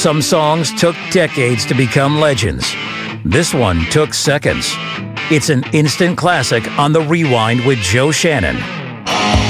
Some songs took decades to become legends. This one took seconds. It's an instant classic on The Rewind with Joe Shannon.